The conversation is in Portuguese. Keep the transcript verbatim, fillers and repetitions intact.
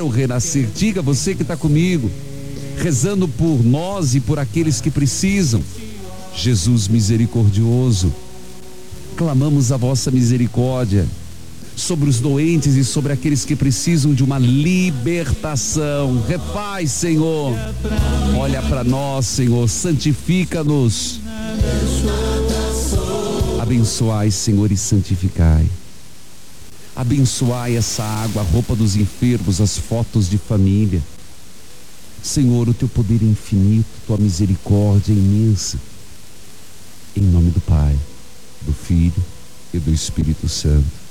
quero renascer. Diga, você que está comigo, rezando por nós e por aqueles que precisam. Jesus misericordioso, clamamos a vossa misericórdia sobre os doentes e sobre aqueles que precisam de uma libertação. Refaz, Senhor. Olha para nós, Senhor, santifica-nos. Abençoai, Senhor, e santificai. Abençoai essa água, a roupa dos enfermos, as fotos de família. Senhor, o teu poder é infinito, tua misericórdia é imensa. Em nome do Pai, do Filho e do Espírito Santo.